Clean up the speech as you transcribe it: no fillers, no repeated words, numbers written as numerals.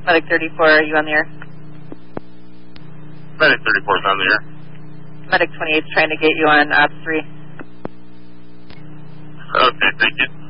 Medic 34, are you on the air? Medic 34 is on the air. Medic 28 is trying to get you on Ops 3. Okay, thank you.